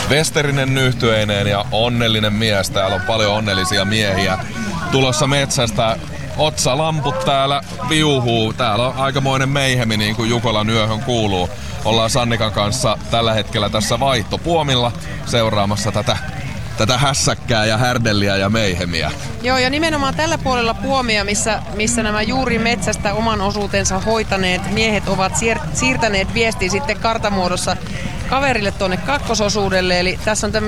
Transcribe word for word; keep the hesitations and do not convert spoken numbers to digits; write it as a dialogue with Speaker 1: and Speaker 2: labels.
Speaker 1: Westerinen nyhtyeineen ja onnellinen mies. Täällä on paljon onnellisia miehiä tulossa metsästä. Otsalamput täällä viuhuu. Täällä on aikamoinen meihemi, niin kuin Jukolan yöhön kuuluu. Ollaan Sannikan kanssa tällä hetkellä tässä vaihtopuomilla seuraamassa tätä, tätä hässäkkää ja härdelliä ja meihemiä.
Speaker 2: Joo, ja nimenomaan tällä puolella puomia, missä, missä nämä juuri metsästä oman osuutensa hoitaneet miehet ovat siir- siirtäneet viestiä sitten kartamuodossa kaverille tuonne kakkososuudelle. Eli tässä on